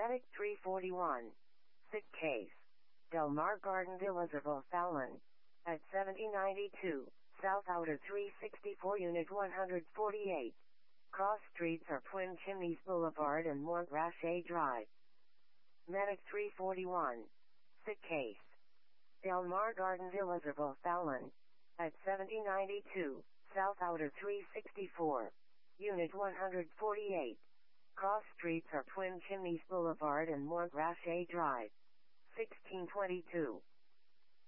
Medic 341. Sick case. Del Mar Garden Villas of O'Fallon. At 7092, South Outer 364 Unit 148. Cross streets are Twin Chimneys Boulevard and Montgrache Drive. Medic 341. Sick case. Del Mar Garden Villas of O'Fallon. At 7092, South Outer 364. Unit 148. Cross streets are Twin Chimneys Boulevard and Montgrache Drive. 1622.